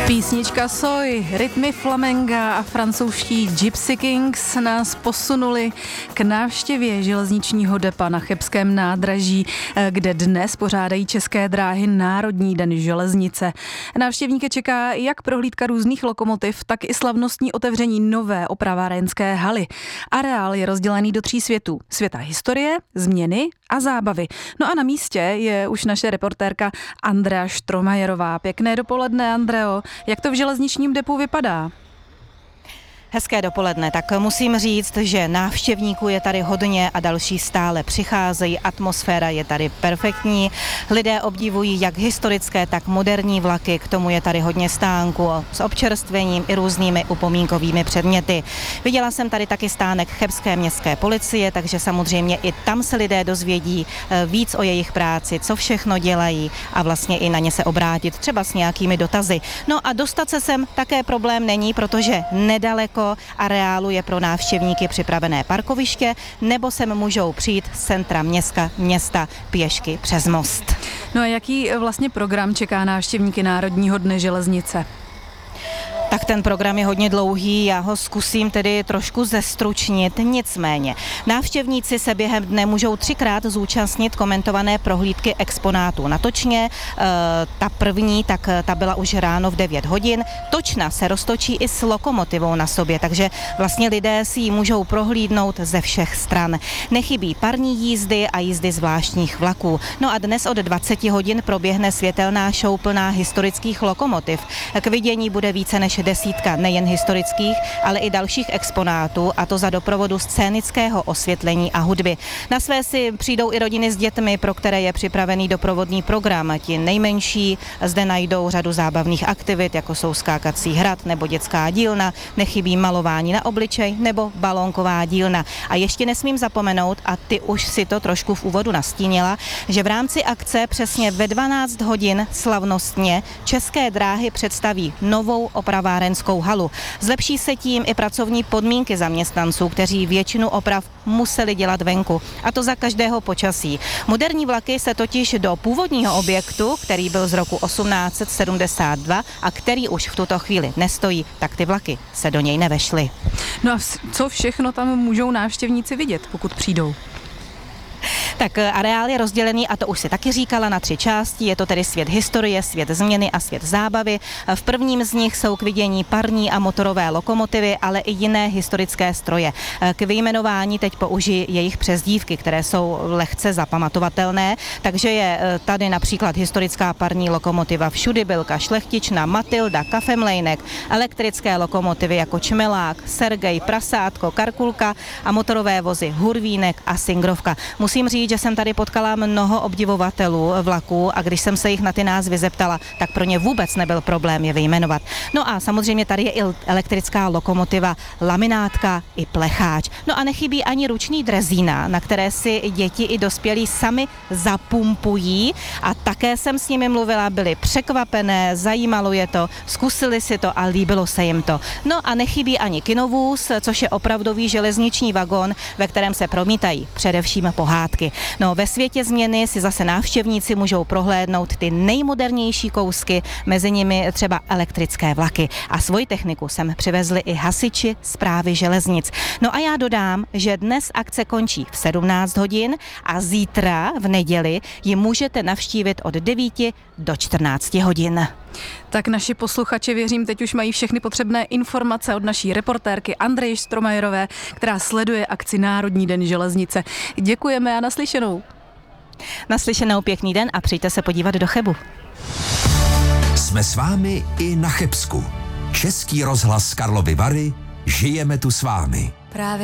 Písnička Soy, rytmy flamenga a francouzští Gypsy Kings nás posunuli k návštěvě železničního depa na Chebském nádraží, kde dnes pořádají České dráhy Národní den železnice. Návštěvníky čeká jak prohlídka různých lokomotiv, tak i slavnostní otevření nové opravárenské haly. Areál je rozdělený do 3 světů. Světa historie, změny a zábavy. No a na místě je už naše reportérka Andrea Štromajerová. Pěkné dopoledne, Andreo. Jak to v železničním depu vypadá? Hezké dopoledne, tak musím říct, že návštěvníků je tady hodně a další stále přicházejí, atmosféra je tady perfektní, lidé obdivují jak historické, tak moderní vlaky, k tomu je tady hodně stánků s občerstvením i různými upomínkovými předměty. Viděla jsem tady taky stánek Chebské městské policie, takže samozřejmě i tam se lidé dozvědí víc o jejich práci, co všechno dělají a vlastně i na ně se obrátit třeba s nějakými dotazy. No a dostat se sem také problém není, protože nedaleko areálu je pro návštěvníky připravené parkoviště, nebo sem můžou přijít z centra města pěšky přes most. No a jaký vlastně program čeká návštěvníky Národního dne železnice? Tak ten program je hodně dlouhý, já ho zkusím tedy trošku zestručnit, nicméně. Návštěvníci se během dne můžou 3krát zúčastnit komentované prohlídky exponátů na točně. Ta první, tak ta byla už ráno v 9 hodin. Točna se roztočí i s lokomotivou na sobě, takže vlastně lidé si ji můžou prohlídnout ze všech stran. Nechybí parní jízdy a jízdy zvláštních vlaků. No a dnes od 20 hodin proběhne světelná show plná historických lokomotiv. K vidění bude více než 10 nejen historických, ale i dalších exponátů, a to za doprovodu scénického osvětlení a hudby. Na své si přijdou i rodiny s dětmi, pro které je připravený doprovodný program. Ti nejmenší zde najdou řadu zábavných aktivit, jako jsou skákací hrad nebo dětská dílna, nechybí malování na obličej nebo balónková dílna. A ještě nesmím zapomenout, a ty už si to trošku v úvodu nastínila, že v rámci akce přesně ve 12 hodin slavnostně České dráhy představí novou opravárenskou halu. Zlepší se tím i pracovní podmínky zaměstnanců, kteří většinu oprav museli dělat venku. A to za každého počasí. Moderní vlaky se totiž do původního objektu, který byl z roku 1872 a který už v tuto chvíli nestojí, tak ty vlaky se do něj nevešly. No a co všechno tam můžou návštěvníci vidět, pokud přijdou? Tak areál je rozdělený, a to už si taky říkala, na 3 části. Je to tedy svět historie, svět změny a svět zábavy. V prvním z nich jsou k vidění parní a motorové lokomotivy, ale i jiné historické stroje. K vyjmenování teď použiji jejich přezdívky, které jsou lehce zapamatovatelné. Takže je tady například historická parní lokomotiva Všudybylka, Šlechtična, Matilda, Kafemlejnek, elektrické lokomotivy jako Čmelák, Sergej, Prasátko, Karkulka a motorové vozy Hurvínek a Singrovka. Musím říct, že jsem tady potkala mnoho obdivovatelů vlaků a když jsem se jich na ty názvy zeptala, tak pro ně vůbec nebyl problém je vyjmenovat. No a samozřejmě tady je i elektrická lokomotiva, laminátka i plecháč. No a nechybí ani ruční drezína, na které si děti i dospělí sami zapumpují, a také jsem s nimi mluvila, byli překvapené, zajímalo je to, zkusili si to a líbilo se jim to. No a nechybí ani kinovůz, což je opravdový železniční vagon, ve kterém se promítají především pohádky. No, ve světě změny si zase návštěvníci můžou prohlédnout ty nejmodernější kousky, mezi nimi třeba elektrické vlaky. A svoji techniku sem přivezli i hasiči Správy železnic. No a já dodám, že dnes akce končí v 17 hodin a zítra v neděli ji můžete navštívit od 9 do 14 hodin. Tak naši posluchači, věřím, teď už mají všechny potřebné informace od naší reportérky Andreji Štromajerové, která sleduje akci Národní den železnice. Děkujeme a naslyšenou. Naslyšenou, pěkný den a přijďte se podívat do Chebu. Jsme s vámi i na Chebsku. Český rozhlas Karlovy Vary, žijeme tu s vámi. Právě